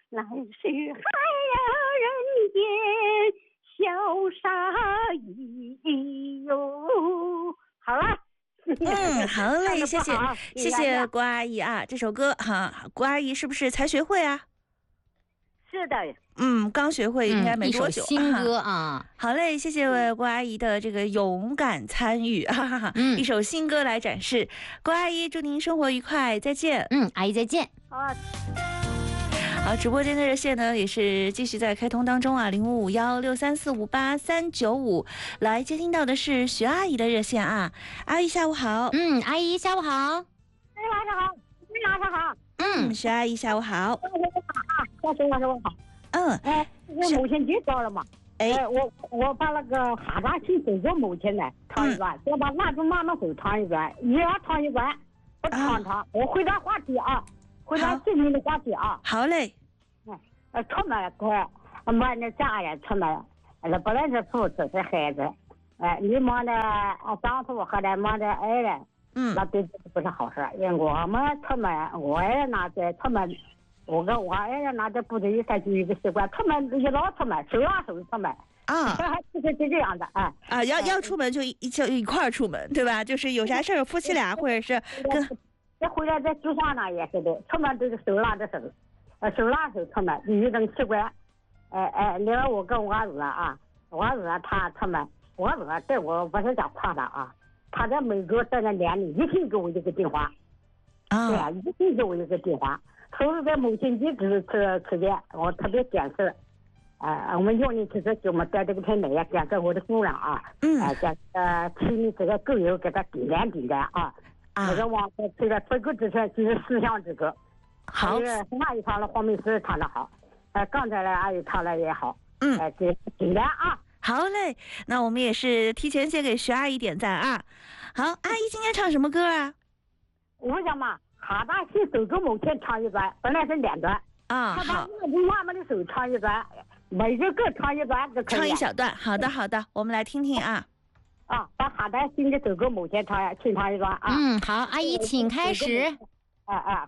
来世还有人间潇洒意哟。好了。 好嘞，谢谢，谢谢郭阿姨啊。这首歌哈，郭阿姨是不是才学会啊？ 是的。 刚学会应该没多久。 一首新歌啊。 好嘞，谢谢郭阿姨的这个勇敢参与，一首新歌来展示。郭阿姨，祝您生活愉快，再见。 阿姨再见。 好，直播间的热线呢也是继续在开通当中啊，055163458395，来接听到的是徐阿姨的热线啊。阿姨下午好。 阿姨下午好。 晚上好，晚上好。 徐阿姨下午好。 晚上好。是母亲节到了嘛？我把那个哈达西手给母亲呢唱一段，我把蜡烛妈妈手唱一段，你要唱一段，我唱，我回答话题啊，回答心里的话题啊。 好嘞。 出门忙的家人出门，不论是父子是孩子，你忙的丈夫或者忙的爱人，那对不是好事。因为我们出门，我爱人拿着出门，我跟我爱人拿着部队他就一个习惯，出门一老出门，手拉手出门就是这样的要出门就一块儿出门，对吧？就是有啥事儿夫妻俩或者是这回来在酒上呢也是的，出门都是手拉着手。手拉手出门，有一种习惯。你说我跟我儿子我儿子他出门，我儿子这我不是想夸他啊，他在美国这个年龄一天给我一个电话，对啊，一天给我一个电话。所以在母亲节期间，我特别感谢，我们用力其实给我们在这个平台也感谢我的姑娘啊，请你这个狗友给他点燃这个网上这个这个之前就是思想之歌。 好， 阿姨唱了，黄梅诗唱的好，刚才的阿姨唱的也好，给点燃啊！ 好嘞，那我们也是提前先给徐阿姨点赞啊。好，阿姨今天唱什么歌啊？ 我想嘛，哈达西手给母亲唱一段，本来是2段好， 他把妈妈的手唱一段，每个唱一段就可以， 唱一小段。好的，我们来听听啊。 把哈达西的手给母亲唱一段啊。 好，阿姨请开始。